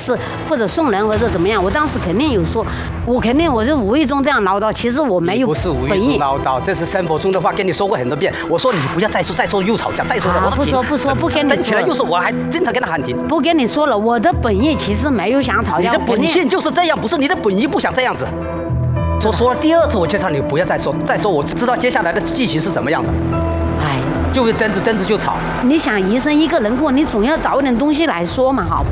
事，或者送人，或者怎么样，我当时肯定有说，我是无意中这样唠叨，其实我没有不是无意中唠叨，这是生活中的话，跟你说过很多遍。我说你不要再说又吵架，再说我说不跟你说， 争起来又说，我还经常跟他喊停。 不跟你说了，我的本意其实没有想吵架， 你的本性就是这样，不是你的本意不想这样子。说了第二次，我就叫你不要再说，我知道接下来的剧情是怎么样的。 哎， 就是争执就吵。 你想医生一个人过，你总要找一点东西来说嘛，好。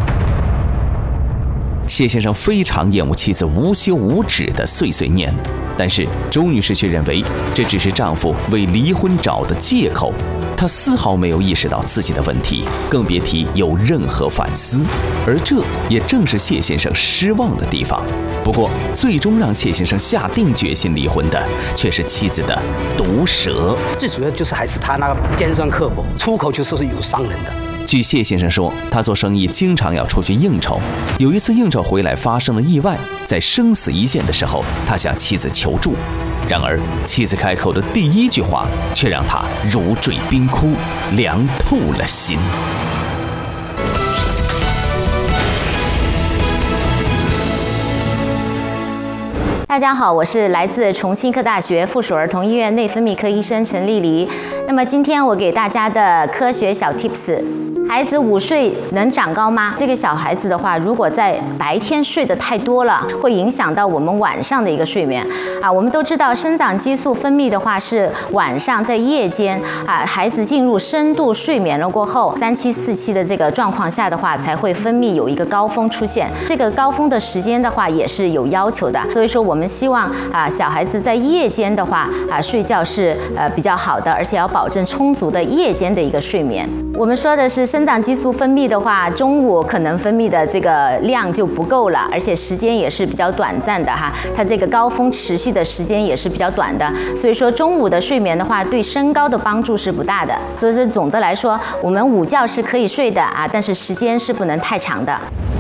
谢先生非常厌恶妻子无休无止的碎念，但是周女士却认为这只是丈夫为离婚找的借口，她丝毫没有意识到自己的问题，更别提有任何反思。而这也正是谢先生失望的地方。不过，最终让谢先生下定决心离婚的，却是妻子的毒舌。 最主要就是还是他那个尖酸刻薄，出口就是有伤人的。 据谢先生说，他做生意经常要出去应酬，有一次应酬回来发生了意外，在生死一线的时候，他向妻子求助，然而妻子开口的第一句话却让他如坠冰窟，凉透了心。 大家好，我是来自重庆科大学附属儿童医院内分泌科医生陈丽丽。那么今天我给大家的科学小 tips。孩子5岁能长高吗？这个小孩子的话，如果在白天睡得太多了，会影响到我们晚上的一个睡眠啊。我们都知道，生长激素分泌的话是晚上在夜间啊，孩子进入深度睡眠了过后，3期4期的这个状况下的话，才会分泌有一个高峰出现。这个高峰的时间的话也是有要求的，所以说我们希望啊，小孩子在夜间的话啊睡觉是比较好的，而且要保证充足的夜间的一个睡眠。我们说的是生长激素分泌的话，中午可能分泌的这个量就不够了，而且时间也是比较短暂的哈，它这个高峰持续的时间也是比较短的，所以说中午的睡眠的话，对身高的帮助是不大的。所以说总的来说，我们午觉是可以睡的啊，但是时间是不能太长的。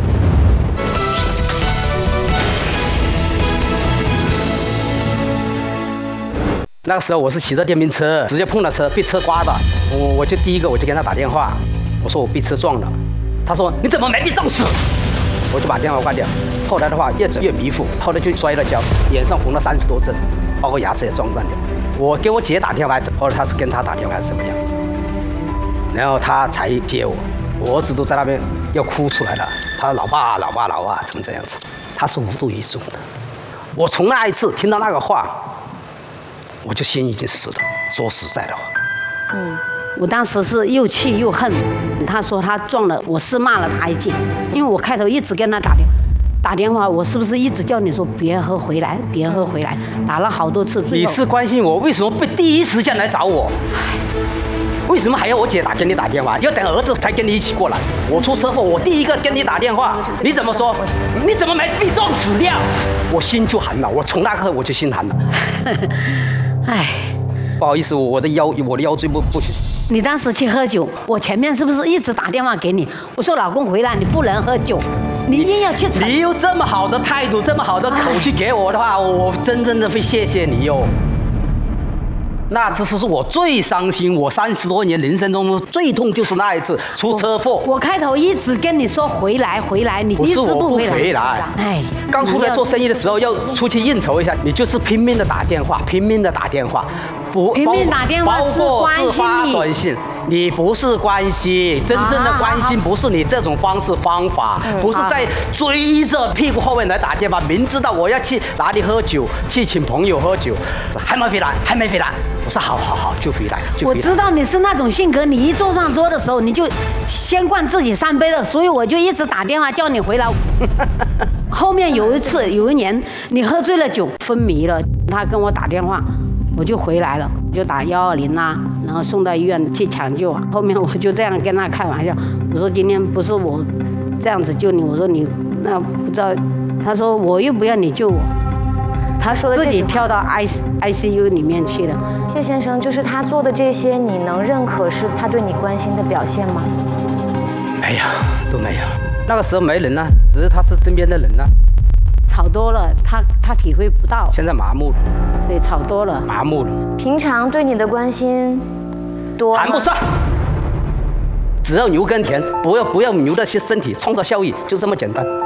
那个时候我是骑着电瓶车，直接碰了车，被车刮的。我就第一个我就跟他打电话，我说我被车撞了。他说你怎么没被撞死？我就把电话挂掉。后来的话越走越迷糊，后来就摔了跤，脸上缝了30多针，包括牙齿也撞断掉。我给我姐打电话，后来他是跟他打电话还是怎么样？然后他才接我，我儿子都在那边要哭出来了。他说老爸怎么这样子？他是无动于衷的。我从那一次听到那个话，我就心已经死了。说实在的话， 我当时是又气又恨。他说他撞了，我是骂了他一句，因为我开头一直跟他打电话，我是不是一直叫你说别喝回来，别喝回来，打了好多次。 你是关心我，为什么不第一时间来找我？为什么还要我姐给你打电话？要等儿子才跟你一起过来？我出车祸，我第一个跟你打电话，你怎么说？你怎么没被撞死掉？我心就寒了，我从那刻我就心寒了。 哎， 不好意思，我的腰椎不行。 你当时去喝酒，我前面是不是一直打电话给你？我说老公回来，你不能喝酒，你硬要去。 你有这么好的态度，这么好的口气给我的话，我真正的会谢谢你哟。那次是我最伤心，我30多年人生中最痛就是那一次出车祸。 我开头一直跟你说回来，你一直不回来。 哎，刚出来做生意的时候要出去应酬一下，你就是拼命的打电话，拼命的打电话是关心发短信。你不是关心，真正的关心不是你这种方法，不是在追着屁股后面来打电话，明知道我要去哪里喝酒，去请朋友喝酒，还没回来。我说好，就回来。 我知道你是那种性格，你一坐上桌的时候，你就先灌自己3杯了，所以我就一直打电话叫你回来。后面有一年，你喝醉了酒昏迷了，他跟我打电话，我就回来了，就打120啦，然后送到医院去抢救啊。后面我就这样跟他开玩笑，我说今天不是我这样子救你，我说你那不知道，他说我又不要你救我。 他说的自己跳到 ICU 里面去了。 谢先生，就是他做的这些，你能认可是他对你关心的表现吗？ 没有，都没有。那个时候没人呢，只是他是身边的人呢。 吵多了，他体会不到。 现在麻木了。 对，吵多了， 麻木了。 平常对你的关心多吗？ 谈不上。只要牛耕田，不要牛的身体，创造效益，就这么简单。